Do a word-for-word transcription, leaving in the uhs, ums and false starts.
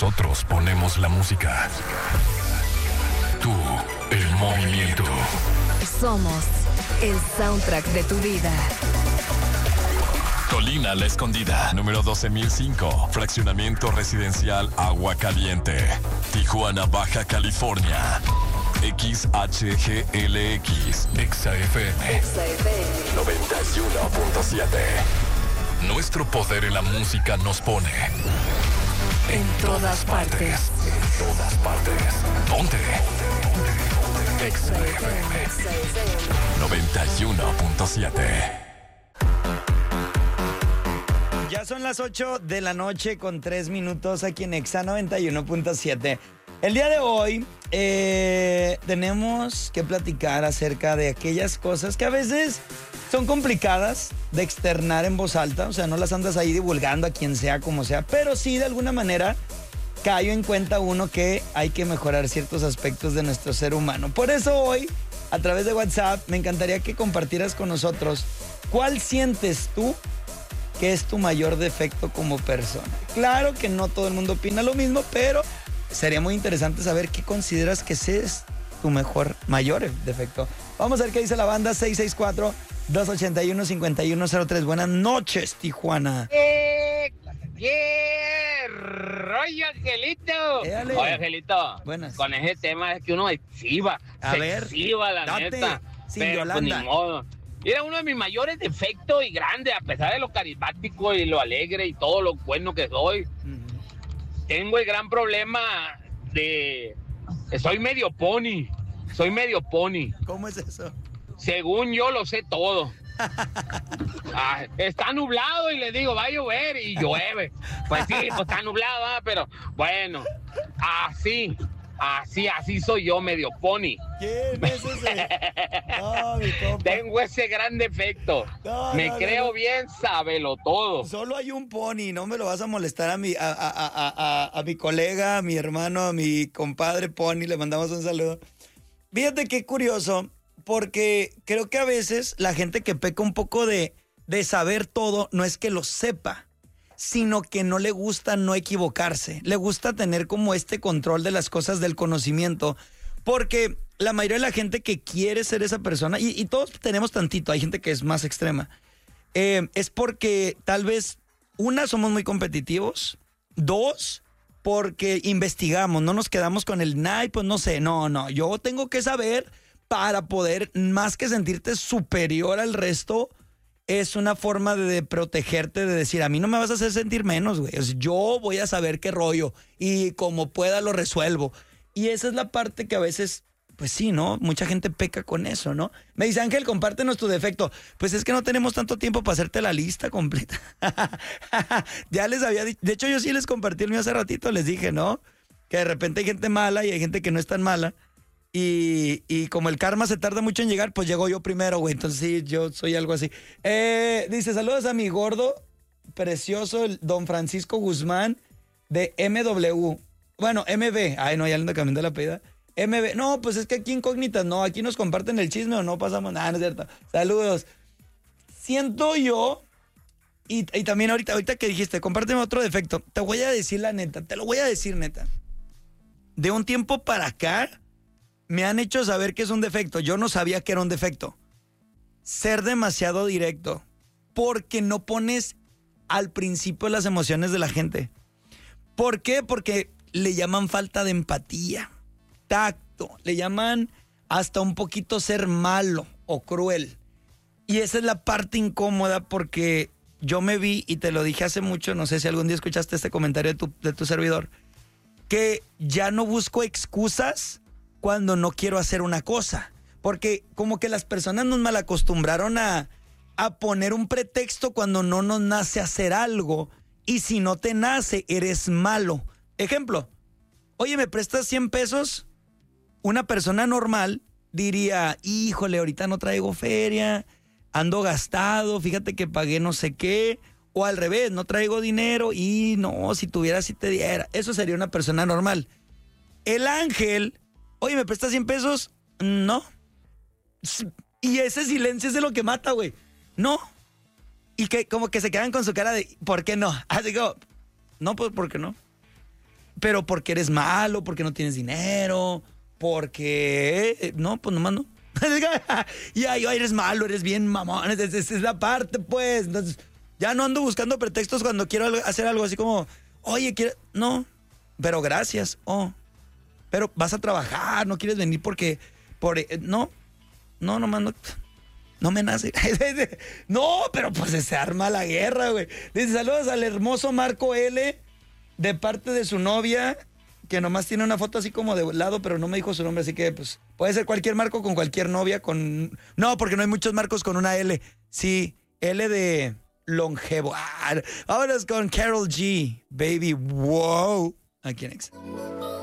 Nosotros ponemos la música. Tú, el movimiento. Somos el soundtrack de tu vida. Colina La Escondida, número doce mil cinco, fraccionamiento residencial Agua Caliente, Tijuana, Baja California. X H G L X, Exa F M, Exa F M noventa y uno punto siete. Nuestro poder en la música nos pone en todas partes. En todas partes. Ponte. Exa F M noventa y uno punto siete. Ya son las ocho de la noche con tres minutos aquí en Exa noventa y uno punto siete. El día de hoy eh, tenemos que platicar acerca de aquellas cosas que a veces son complicadas de externar en voz alta. O sea, no las andas ahí divulgando a quien sea, como sea, pero sí de alguna manera cayó en cuenta uno que hay que mejorar ciertos aspectos de nuestro ser humano. Por eso hoy, a través de WhatsApp, me encantaría que compartieras con nosotros cuál sientes tú que es tu mayor defecto como persona. Claro que no todo el mundo opina lo mismo, pero sería muy interesante saber qué consideras que ese es tu mejor, mayor defecto. Vamos a ver qué dice la banda. Seis seis cuatro, dos ocho uno, cinco uno cero tres. Buenas noches, Tijuana. ¡Eh! ¡Yeah! ¡Rollo, Angelito! Éale. Oye, Angelito, buenas. Con ese tema es que uno exhiba, A se ver, exhiba, la date, neta. sin Pero pues, Yolanda. ni modo. Era uno de mis mayores defectos y grande, a pesar de lo carismático y lo alegre y todo lo bueno que soy. Uh-huh. Tengo el gran problema de... Soy medio pony. Soy medio pony. ¿Cómo es eso? Según yo lo sé todo. Ah, está nublado y le digo, va a llover y llueve. Pues sí, pues está nublado, ¿eh? Pero bueno, así, así, así soy yo, medio pony. ¿Quién es ese? No, mi compa. Tengo ese gran defecto. No, Me no, creo no. bien, sábelo todo. Solo hay un pony, no me lo vas a molestar a mi, a, a, a, a, a mi colega, a mi hermano, a mi compadre Pony, le mandamos un saludo. Fíjate qué curioso, porque creo que a veces la gente que peca un poco de, de saber todo, no es que lo sepa, sino que no le gusta no equivocarse. Le gusta tener como este control de las cosas del conocimiento, porque la mayoría de la gente que quiere ser esa persona, y, y todos tenemos tantito, hay gente que es más extrema, eh, es porque tal vez, una, somos muy competitivos, dos, porque investigamos, no nos quedamos con el nah, pues no sé, no, no, yo tengo que saber para poder, más que sentirte superior al resto, es una forma de, de protegerte, de decir, a mí no me vas a hacer sentir menos, güey, o sea, yo voy a saber qué rollo y como pueda lo resuelvo. Y esa es la parte que a veces, pues sí, ¿no? Mucha gente peca con eso, ¿no? Me dice, Ángel, compártenos tu defecto. Pues es que no tenemos tanto tiempo para hacerte la lista completa. Ya les había dicho, de hecho yo sí les compartí el mío hace ratito, les dije, ¿no? Que de repente hay gente mala y hay gente que no es tan mala. Y, y como el karma se tarda mucho en llegar, pues llegó yo primero, güey. Entonces sí, yo soy algo así. Eh, dice, saludos a mi gordo, precioso, el don Francisco Guzmán de M W. Bueno, M B. Ay, no, ya le ando cambiando la pedida. M B. No, pues es que aquí incógnitas, no. Aquí nos comparten el chisme o no pasamos nada, no es cierto. Saludos. Siento yo, y, y también ahorita, ahorita que dijiste, compárteme otro defecto. Te voy a decir la neta, te lo voy a decir neta. De un tiempo para acá, me han hecho saber que es un defecto. Yo no sabía que era un defecto. Ser demasiado directo. Porque no pones al principio las emociones de la gente. ¿Por qué? Porque le llaman falta de empatía, tacto, le llaman hasta un poquito ser malo o cruel. Y esa es la parte incómoda porque yo me vi, y te lo dije hace mucho, no sé si algún día escuchaste este comentario de tu, de tu servidor, que ya no busco excusas cuando no quiero hacer una cosa. Porque como que las personas nos malacostumbraron a, a poner un pretexto cuando no nos nace hacer algo. Y si no te nace, eres malo. Ejemplo, oye, ¿me prestas cien pesos? Una persona normal diría, híjole, ahorita no traigo feria, ando gastado, fíjate que pagué no sé qué. O al revés, no traigo dinero y no, si tuviera, si te diera. Eso sería una persona normal. El ángel, oye, ¿me prestas cien pesos? No. Y ese silencio es de lo que mata, güey. No. Y que como que se quedan con su cara de, ¿por qué no? Así como, no, pues, ¿por qué no? pero porque eres malo, porque no tienes dinero, porque... No, pues nomás no. Y ay, ay, eres malo, eres bien mamón. Esa es, es la parte, pues. Entonces, ya no ando buscando pretextos cuando quiero hacer algo así como, oye, quiero... No, pero gracias. Oh, pero vas a trabajar, no quieres venir porque... Por, no, no, nomás no... No me nace. No, pero pues se arma la guerra, güey. Dice, saludos al hermoso Marco L. de parte de su novia, que nomás tiene una foto así como de lado, pero no me dijo su nombre, así que pues puede ser cualquier Marco con cualquier novia con... No, porque no hay muchos Marcos con una L. Sí, L de longevo. Ah, vámonos con Karol G. Baby, wow. Aquí en Exa.